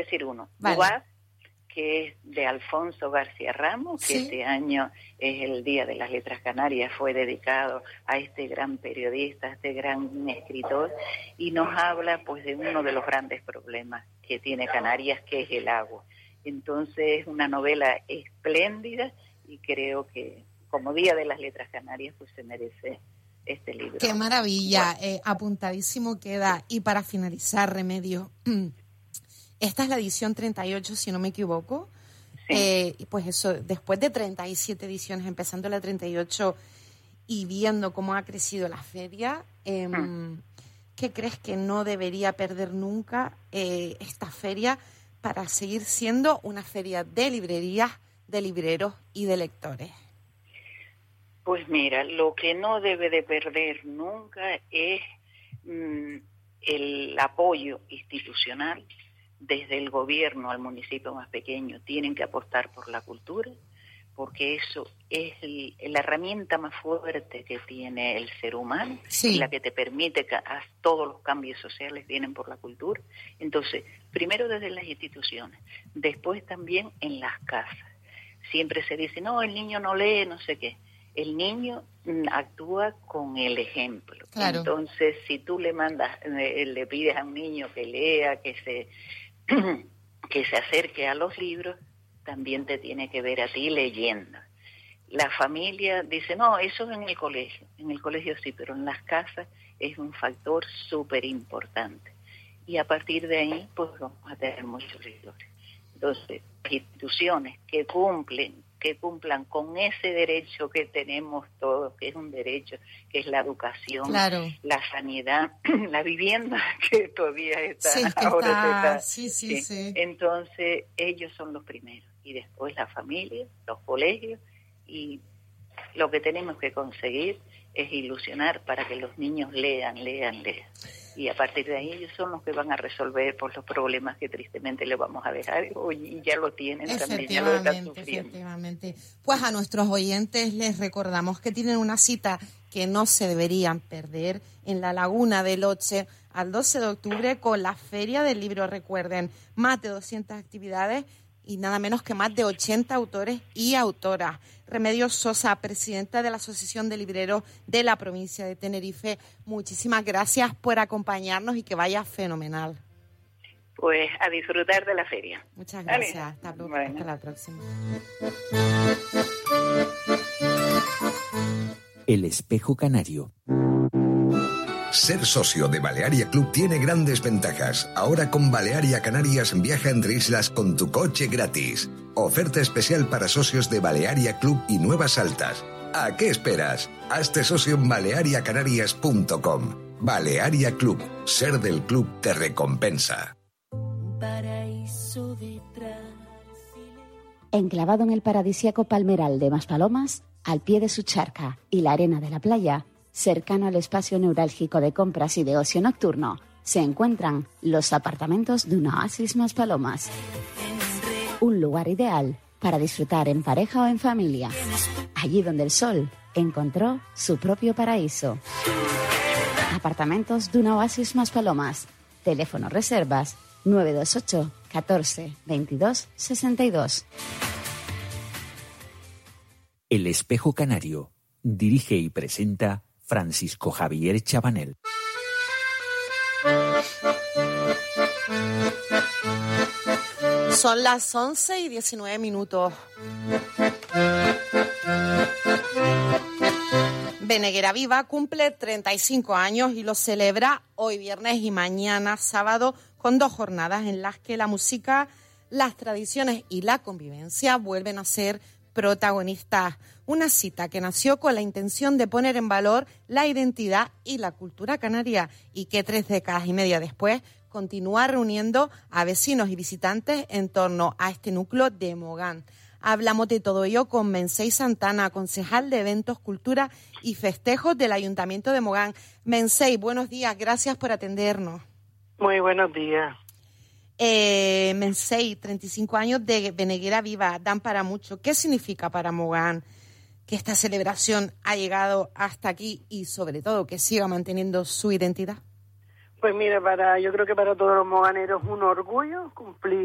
decir uno. Vale. UAS, que es de Alfonso García Ramos, que este año es el Día de las Letras Canarias, fue dedicado a este gran periodista, a este gran escritor, y nos habla pues de uno de los grandes problemas que tiene Canarias, que es el agua. Entonces es una novela espléndida y creo que como Día de las Letras Canarias pues se merece este libro. ¡Qué maravilla! Bueno. Apuntadísimo queda. Y para finalizar, Remedios, esta es la edición 38, si no me equivoco. Sí. Pues eso, después de 37 ediciones, empezando la 38 y viendo cómo ha crecido la feria, ¿qué crees que no debería perder nunca esta feria para seguir siendo una feria de librerías, de libreros y de lectores? Pues mira, lo que no debe de perder nunca es el apoyo institucional. Desde el gobierno al municipio más pequeño tienen que apostar por la cultura, porque eso es la herramienta más fuerte que tiene el ser humano, y la que te permite que todos los cambios sociales vienen por la cultura. Entonces, primero desde las instituciones, después también en las casas. Siempre se dice, no, el niño no lee, no sé qué. El niño actúa con el ejemplo. Claro. Entonces, si tú le pides a un niño que lea, que se acerque a los libros, también te tiene que ver a ti leyendo. La familia dice, no, eso es en el colegio sí, pero en las casas es un factor súper importante. Y a partir de ahí, pues vamos a tener muchos lectores. Entonces, las instituciones que cumplan con ese derecho que tenemos todos, que es un derecho, que es la educación, claro, la sanidad, la vivienda, que todavía está. Sí. Entonces, ellos son los primeros, y después la familia, los colegios, y lo que tenemos que conseguir es ilusionar para que los niños lean. Y a partir de ahí ellos son los que van a resolver por los problemas que tristemente le vamos a dejar, y ya lo tienen también, ya lo están sufriendo. Efectivamente. Pues a nuestros oyentes les recordamos que tienen una cita que no se deberían perder en la Laguna del 8 al 12 de octubre con la Feria del Libro. Recuerden, más de 200 actividades y nada menos que más de 80 autores y autoras. Remedios Sosa, presidenta de la Asociación de Libreros de la provincia de Tenerife, muchísimas gracias por acompañarnos y que vaya fenomenal. Pues a disfrutar de la feria. Muchas gracias. Hasta la próxima. El Espejo Canario. Ser socio de Balearia Club tiene grandes ventajas. Ahora con Balearia Canarias viaja entre islas con tu coche gratis. Oferta especial para socios de Balearia Club y Nuevas Altas. ¿A qué esperas? Hazte socio en baleariacanarias.com. Balearia Club. Ser del club te recompensa. Enclavado en el paradisíaco palmeral de Maspalomas, al pie de su charca y la arena de la playa, cercano al espacio neurálgico de compras y de ocio nocturno, se encuentran los apartamentos de un oasis Maspalomas. Un lugar ideal para disfrutar en pareja o en familia. Allí donde el sol encontró su propio paraíso. Apartamentos de un oasis Maspalomas. Teléfono reservas 928 14 22 62. El Espejo Canario. Dirige y presenta Francisco Javier Chabanel. Son las 11:19. Beneguera Viva cumple 35 años y lo celebra hoy viernes y mañana sábado con 2 jornadas en las que la música, las tradiciones y la convivencia vuelven a ser protagonistas. Una cita que nació con la intención de poner en valor la identidad y la cultura canaria y que 3 décadas y media después continúa reuniendo a vecinos y visitantes en torno a este núcleo de Mogán. Hablamos de todo ello con Mensei Santana, concejal de Eventos, Cultura y Festejos del Ayuntamiento de Mogán. Mensei, buenos días, gracias por atendernos. Muy buenos días. Mensei, 35 años de Beneguera Viva, dan para mucho. ¿Qué significa para Mogán que esta celebración ha llegado hasta aquí y sobre todo que siga manteniendo su identidad? Pues mira, yo creo que para todos los moganeros es un orgullo cumplir